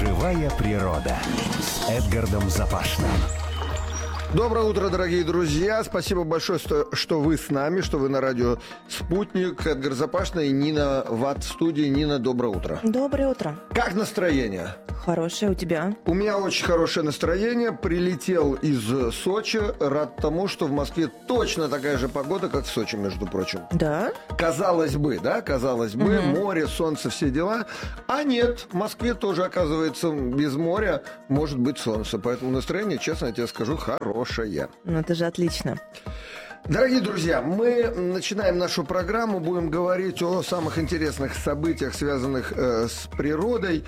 Живая природа с Эдгардом Запашным. Доброе утро, дорогие друзья. Спасибо большое, что вы с нами, что вы на радио «Спутник». Эдгар Запашный и Нина Ватт в студии. Нина, доброе утро. Доброе утро. Как настроение? Хорошее у тебя? У меня очень хорошее настроение. Прилетел из Сочи. Рад тому, что в Москве точно такая же погода, как в Сочи, между прочим. Да? Казалось бы, да? Казалось бы, море, солнце, все дела. А нет, в Москве тоже, оказывается, без моря может быть солнце. Поэтому настроение, честно я тебе скажу, хорошее. Ну, это же отлично. Дорогие друзья, мы начинаем нашу программу, будем говорить о самых интересных событиях, связанных с природой.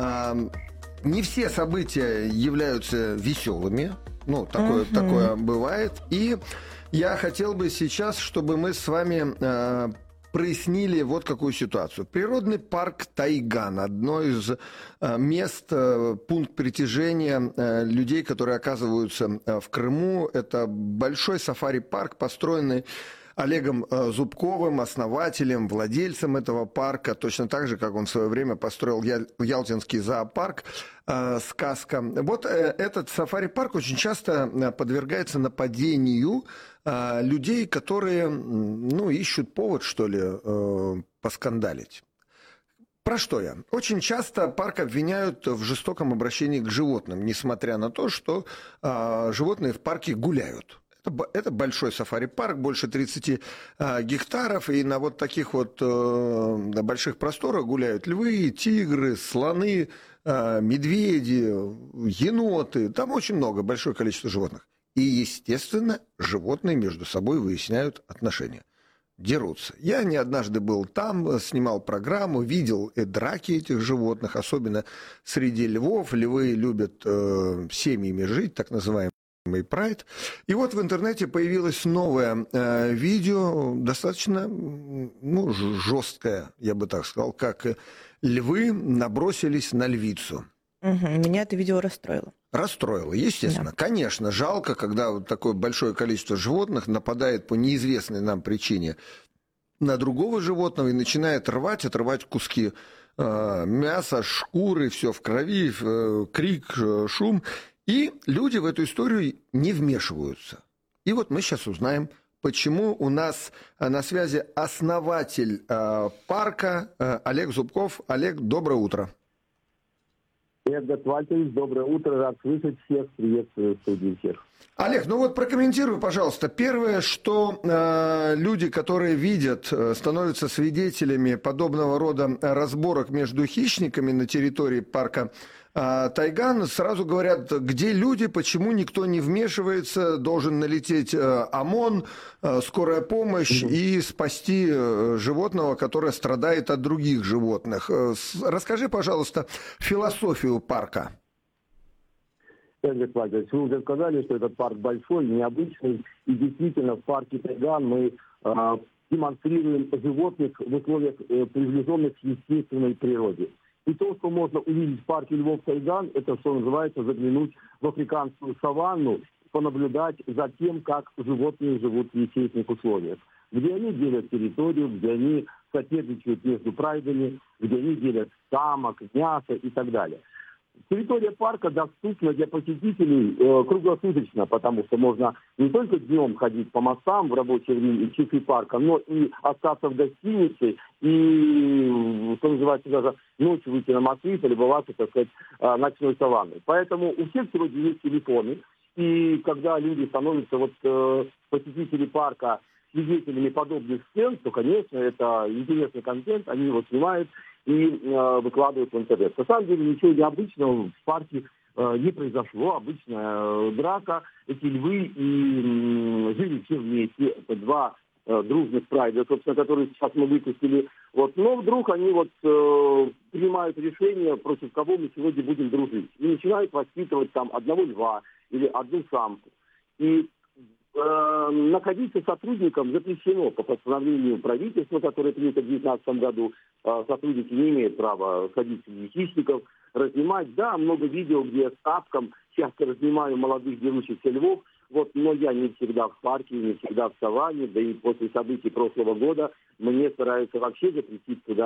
Не все события являются веселыми, ну, такое бывает. И я хотел бы сейчас, чтобы мы с вами прояснили вот какую ситуацию. Природный парк Тайган – одно из мест, пункт притяжения людей, которые оказываются в Крыму. Это большой сафари-парк, построенный Олегом Зубковым, основателем, владельцем этого парка, точно так же, как он в свое время построил Ялтинский зоопарк «Сказка». Вот этот сафари-парк очень часто подвергается нападению людей, которые, ищут повод, что ли, поскандалить. Про что я? Очень часто парк обвиняют в жестоком обращении к животным, несмотря на то, что животные в парке гуляют. Это большой сафари-парк, больше 30 гектаров, и на вот таких вот больших просторах гуляют львы, тигры, слоны, медведи, еноты. Там очень много, большое количество животных. И, естественно, животные между собой выясняют отношения, дерутся. Я не однажды был там, снимал программу, видел драки этих животных, особенно среди львов. Львы любят семьями жить, так называемые. Прайд. И вот в интернете появилось новое видео, достаточно жесткое, я бы так сказал, как львы набросились на львицу. Меня это видео расстроило. Расстроило, естественно. Да. Конечно, жалко, когда вот такое большое количество животных нападает по неизвестной нам причине на другого животного и начинает отрывать куски мяса, шкуры, все в крови, крик, шум. И люди в эту историю не вмешиваются. И вот мы сейчас узнаем, почему у нас на связи основатель парка Олег Зубков. Олег, доброе утро. Эдгар Вальтович, доброе утро. Рад слышать всех. Приветствую в студии всех. Олег, вот прокомментируй, пожалуйста. Первое, что люди, которые видят, становятся свидетелями подобного рода разборок между хищниками на территории парка Тайган, сразу говорят, где люди, почему никто не вмешивается, должен налететь ОМОН, скорая помощь и спасти животного, которое страдает от других животных. Расскажи, пожалуйста, философию парка. Вы уже сказали, что этот парк большой, необычный, и действительно в парке Тайган мы демонстрируем животных в условиях, приближенных к естественной природе. И то, что можно увидеть в парке Львов Тайган, это, что называется, заглянуть в африканскую саванну, понаблюдать за тем, как животные живут в естественных условиях. Где они делят территорию, где они соперничают между прайдами, где они делят самок, мясо и так далее. Территория парка доступна для посетителей круглосуточно, потому что можно не только днем ходить по мостам в рабочее время и часы парка, но и остаться в гостинице и, что называется, даже ночью выйти на мосты и полюбоваться, так сказать, ночной саванной. Поэтому у всех сегодня есть телефоны, и когда люди становятся посетители парка свидетелями подобных сцен, то, конечно, это интересный контент, они его снимают и выкладывают в интернет. На самом деле ничего необычного в парке не произошло. Обычная драка. Эти львы и жили все вместе. Это два дружных прайда, собственно, которые сейчас мы выпустили. Но вдруг они принимают решение, против кого мы сегодня будем дружить. И начинают воспитывать там одного льва или одну самку. И находиться сотрудникам запрещено по постановлению правительства, которое принято в 2019 году. Сотрудники не имеют права ходить среди хищников, разнимать. Да, много видео, где с тапком часто разнимаю молодых дерущихся львов. Но я не всегда в парке, не всегда в саванне, да и после событий прошлого года мне стараются вообще запретить туда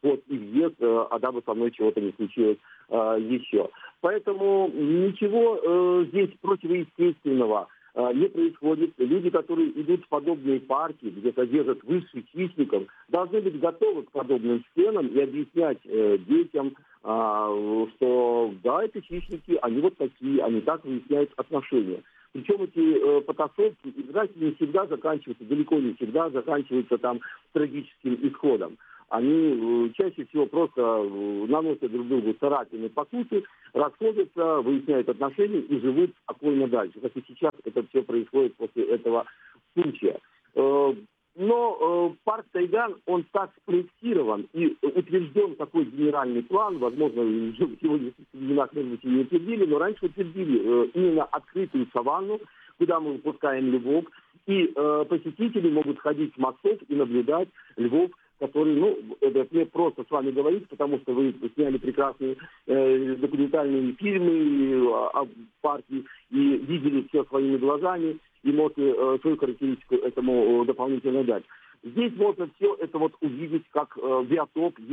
вход и въезд, дабы со мной чего-то не случилось еще. Поэтому ничего здесь противоестественного не происходит. Люди, которые идут в подобные парки, где содержат высших хищников, должны быть готовы к подобным сценам и объяснять детям, что да, эти хищники, они вот такие, они так выясняют отношения. Причем эти потасовки и драки не всегда заканчиваются, далеко не всегда заканчиваются там трагическим исходом. Они чаще всего просто наносят друг другу царапины по сути, расходятся, выясняют отношения и живут спокойно дальше. Как и сейчас это все происходит после этого случая. Но парк Тайган, он так спроектирован и утвержден такой генеральный план, возможно, сегодня в временах, может быть, и не утвердили, но раньше утвердили именно открытую саванну, куда мы выпускаем львов, и посетители могут ходить в мостов и наблюдать львов, которые, это мне просто с вами говорить, потому что вы сняли прекрасные документальные фильмы о парке и видели все своими глазами, и можете свою характеристику этому дополнительно дать. Здесь можно все это вот увидеть как биотоп,